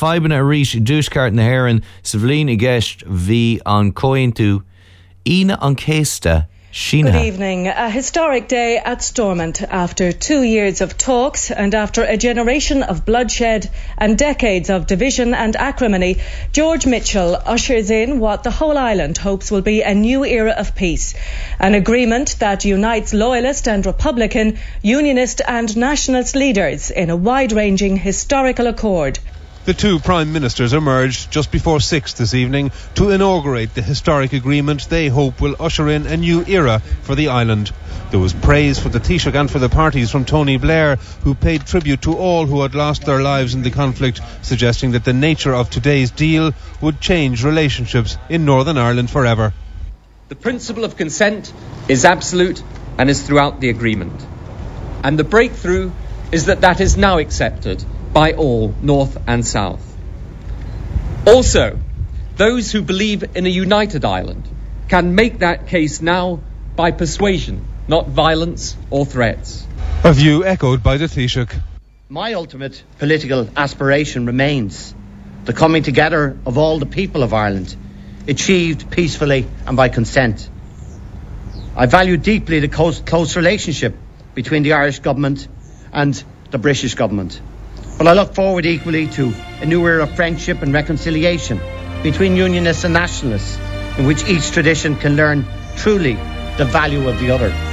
Fiban a Rish, Dushkart na Heron, Savlin i Gest, V on Cointu, Ina on Kesta. Sheena. Good evening. A historic day at Stormont after 2 years of talks and after a generation of bloodshed and decades of division and acrimony, George Mitchell ushers in what the whole island hopes will be a new era of peace. An agreement that unites Loyalist and Republican, Unionist and Nationalist leaders in a wide-ranging historical accord. The two Prime Ministers emerged just before 6 this evening to inaugurate the historic agreement they hope will usher in a new era for the island. There was praise for the Taoiseach and for the parties from Tony Blair, who paid tribute to all who had lost their lives in the conflict, suggesting that the nature of today's deal would change relationships in Northern Ireland forever. The principle of consent is absolute and is throughout the agreement. And the breakthrough is that is now accepted by all, North and South. Also, those who believe in a united Ireland can make that case now by persuasion, not violence or threats. A view echoed by the Taoiseach. My ultimate political aspiration remains the coming together of all the people of Ireland, achieved peacefully and by consent. I value deeply the close relationship between the Irish government and the British government. But I look forward equally to a new era of friendship and reconciliation between Unionists and Nationalists, in which each tradition can learn truly the value of the other.